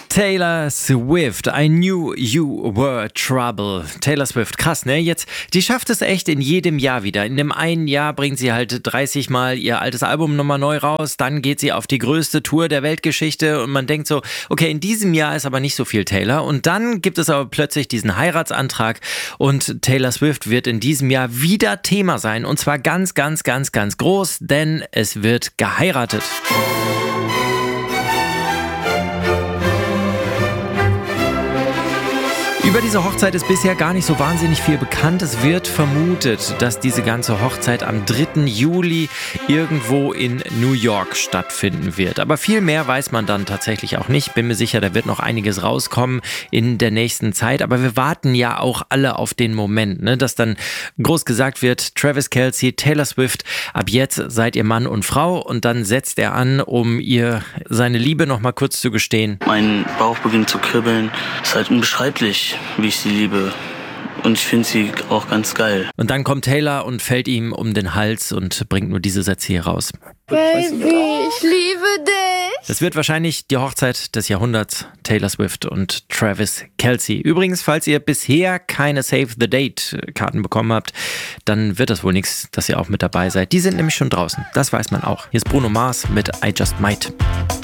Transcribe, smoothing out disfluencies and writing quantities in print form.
Taylor Swift, I knew you were trouble. Taylor Swift, krass, ne? Jetzt, die schafft es echt in jedem Jahr wieder. In dem einen Jahr bringt sie halt 30 Mal ihr altes Album nochmal neu raus, dann geht sie auf die größte Tour der Weltgeschichte und man denkt so, okay, in diesem Jahr ist aber nicht so viel Taylor. Und dann gibt es aber plötzlich diesen Heiratsantrag und Taylor Swift wird in diesem Jahr wieder Thema sein. Und zwar ganz, ganz, ganz, ganz groß, denn es wird geheiratet. Über diese Hochzeit ist bisher gar nicht so wahnsinnig viel bekannt. Es wird vermutet, dass diese ganze Hochzeit am 3. Juli irgendwo in New York stattfinden wird. Aber viel mehr weiß man dann tatsächlich auch nicht. Bin mir sicher, da wird noch einiges rauskommen in der nächsten Zeit. Aber wir warten ja auch alle auf den Moment, ne, dass dann groß gesagt wird, Travis Kelce, Taylor Swift, ab jetzt seid ihr Mann und Frau. Und dann setzt er an, um ihr seine Liebe noch mal kurz zu gestehen. Mein Bauch beginnt zu kribbeln. Das ist halt unbeschreiblich, wie ich sie liebe. Und ich finde sie auch ganz geil. Und dann kommt Taylor und fällt ihm um den Hals und bringt nur diese Sätze hier raus. Baby, ich liebe dich. Das wird wahrscheinlich die Hochzeit des Jahrhunderts, Taylor Swift und Travis Kelce. Übrigens, falls ihr bisher keine Save the Date-Karten bekommen habt, dann wird das wohl nichts, dass ihr auch mit dabei seid. Die sind nämlich schon draußen, das weiß man auch. Hier ist Bruno Mars mit I Just Might.